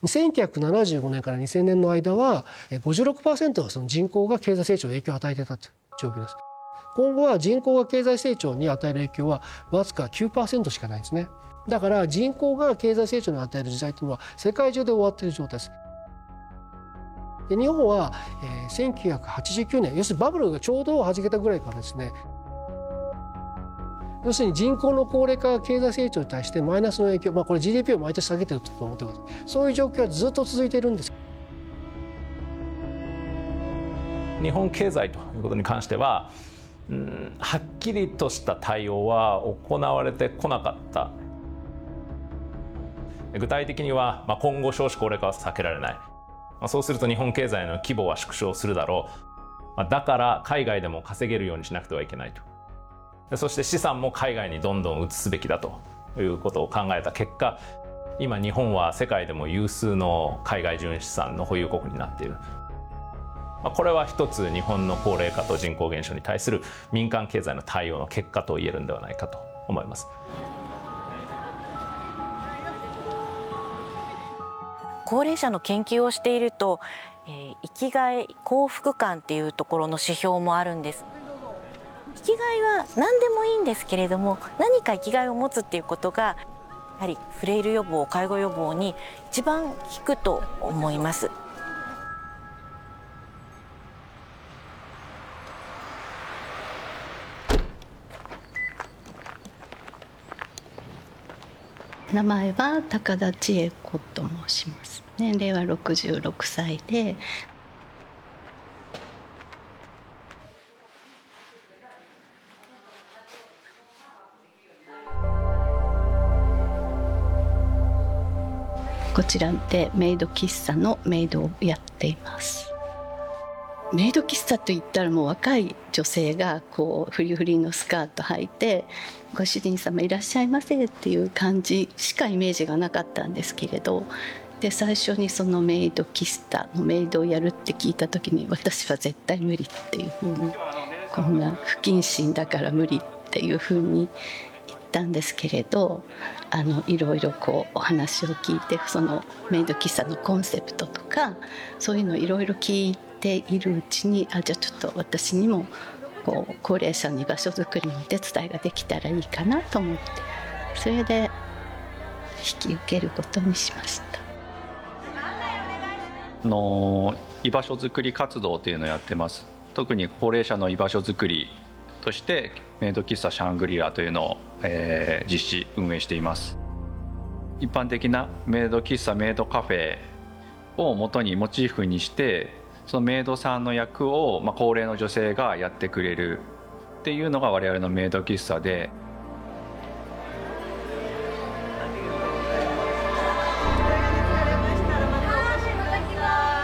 1975年から2000年の間は 56% がその人口が経済成長に影響を与えていたという状況です。今後は人口が経済成長に与える影響はわずか 9% しかないんですね。だから人口が経済成長に与える時代というのは世界中で終わっている状態です。で日本は、1989年要するにバブルがちょうどはじけたぐらいからですね、要するに人口の高齢化が経済成長に対してマイナスの影響、これ GDP を毎年下げていると思ってください。そういう状況はずっと続いているんです。 日本経済ということに関しては、はっきりとした対応は行われてこなかった。具体的には、今後少子高齢化は避けられない。そうすると日本経済の規模は縮小するだろう。だから海外でも稼げるようにしなくてはいけないと。そして資産も海外にどんどん移すべきだということを考えた結果、今日本は世界でも有数の海外純資産の保有国になっている。これは一つ日本の高齢化と人口減少に対する民間経済の対応の結果と言えるんではないかと思います。 高齢者の研究をしていると、生きがい幸福感っていうところの指標もあるんです。生きがいは何でもいいんですけれども、何か生きがいを持つっていうことがやはりフレイル予防介護予防に一番効くと思います。 名前は高田千恵子と申します。年齢は66歳で、こちらでメイド喫茶のメイドをやっています。メイド喫茶といったらもう若い女性がこうフリフリのスカート履いてご主人様いらっしゃいませっていう感じしかイメージがなかったんですけれど、で最初にそのメイド喫茶のメイドをやるって聞いた時に、私は絶対無理っていうふうに、こんな不謹慎だから無理っていうふうに言ったんですけれど、いろいろこうお話を聞いて、そのメイド喫茶のコンセプトとかそういうのいろいろ聞いているうちに、じゃあちょっと私にもこう高齢者に場所づくりのお手伝いができたらいいかなと思って、それで引き受けることにしました。 居場所づくり活動というのをやってます。特に高齢者の居場所づくりとしてメイド喫茶シャングリラというのを、実施運営しています。一般的なメイド喫茶メイドカフェを元にモチーフにして、そのメイドさんの役を、高齢の女性がやってくれるっていうのが我々のメイド喫茶で、